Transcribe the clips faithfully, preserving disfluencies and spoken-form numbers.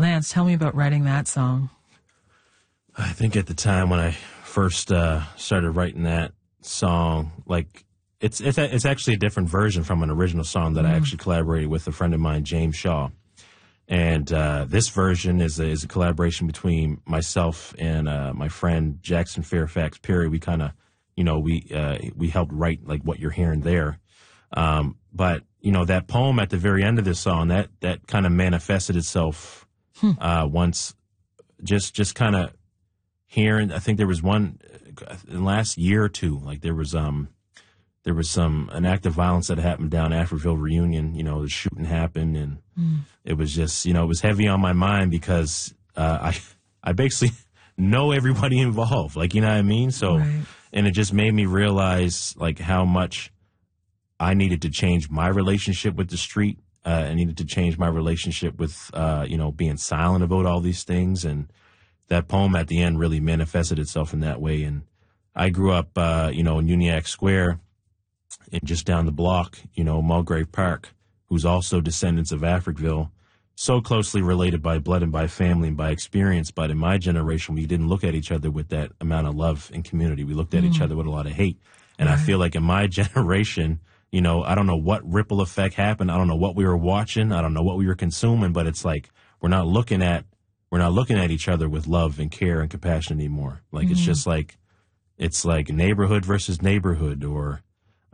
Lance, tell me about writing that song. I think at the time when I first uh, started writing that song, like it's it's it's actually a different version from an original song that mm. I actually collaborated with a friend of mine, James Shaw. And uh, this version is a, is a collaboration between myself and uh, my friend Jackson Fairfax Perry. We kind of, you know, we uh, we helped write like what you're hearing there. Um, but you know, that poem at the very end of this song, that that kind of manifested itself hmm. uh, once, just just kind of hearing. I think there was one in the last year or two, like there was um there was some an act of violence that happened down Africville Reunion. You know, the shooting happened, and mm. it was just, you know, it was heavy on my mind because uh, I I basically know everybody involved, like, you know what I mean. So, right. and it just made me realize like how much I needed to change my relationship with the street. Uh, I needed to change my relationship with uh, you know, being silent about all these things, and that poem at the end really manifested itself in that way. And I grew up, uh, you know, in Uniacke Square. And just down the block, you know, Mulgrave Park, who's also descendants of Africville, so closely related by blood and by family and by experience. But in my generation, we didn't look at each other with that amount of love and community. We looked at mm. each other with a lot of hate. And right. I feel like in my generation, you know, I don't know what ripple effect happened. I don't know what we were watching. I don't know what we were consuming. But it's like we're not looking at we're not looking at each other with love and care and compassion anymore. Like mm. it's just like it's like neighborhood versus neighborhood, or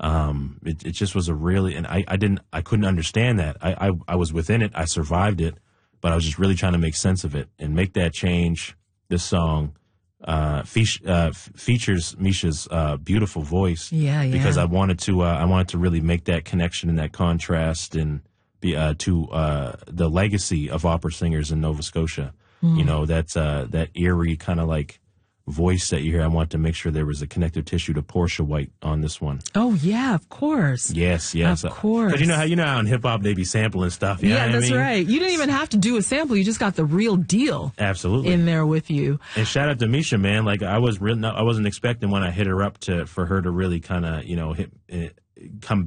Um, it, it just was a really, and I, I didn't, I couldn't understand that. I, I, I was within it. I survived it, but I was just really trying to make sense of it and make that change. This song, uh, fe- uh features Misha's, uh, beautiful voice. Yeah, yeah. Because I wanted to, uh, I wanted to really make that connection and that contrast and be, uh, to, uh, the legacy of opera singers in Nova Scotia. Mm. You know, that's, uh, that eerie kind of like voice that you hear. I want to make sure there was a connective tissue to Portia White on this one. Oh yeah, of course. Yes, yes, of course. Because you know how you know how in hip hop they be sampling stuff. You yeah, know what that's I mean? right. You didn't even have to do a sample. You just got the real deal. Absolutely. In there with you. And shout out to Misha, man. Like I was real. I wasn't expecting when I hit her up to for her to really kind of, you know, hit, hit come